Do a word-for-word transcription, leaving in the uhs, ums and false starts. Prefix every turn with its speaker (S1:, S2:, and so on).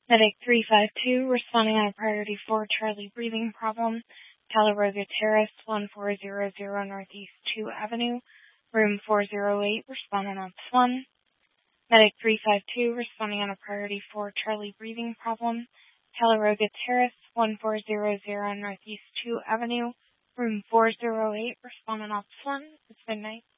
S1: Medic three five two, responding on a priority four Charlie breathing problem, Talaroga Terrace, one four zero zero Northeast two Avenue, room four oh eight, responding on one. Medic three five two, responding on a priority four Charlie breathing problem, Talaroga Terrace, one four zero zero Northeast two Avenue, room four oh eight, responding on one. It's midnight.